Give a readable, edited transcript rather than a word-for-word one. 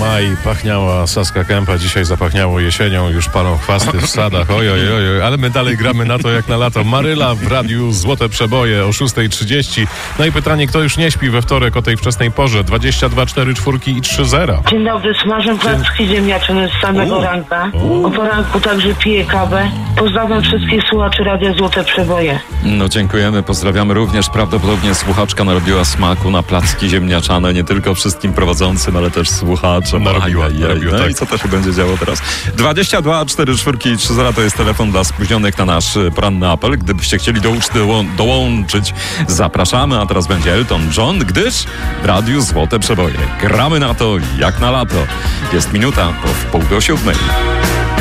maj, pachniała Saska Kępa, dzisiaj zapachniało jesienią, już palą chwasty w sadach, oj, ale my dalej gramy na to jak na lato. Maryla w radiu Złote Przeboje o 6:30. No i pytanie, kto już nie śpi we wtorek o tej wczesnej porze? 22, 4, 4 i 3-0. Dzień dobry, smażę placki ziemniaczane z samego ranka. O poranku także piję kawę. Pozdrawiam wszystkich słuchaczy Radia Złote Przeboje. No dziękujemy, pozdrawiamy również. Prawdopodobnie słuchaczka narobiła smaku na placki ziemniaczane, nie tylko wszystkim prowadzącym, ale też słuchaczom. Narobiła, No tak. i co to się będzie działo teraz? 22 4 4 i 3-0 to jest telefon dla spóźnionych na nasz poranny apel. Gdybyście chcieli dołączyć, zapraszamy. A teraz będzie Elton John, gdyż w Radiu Złote Przeboje gramy na to jak na lato. Jest minuta po 6:30.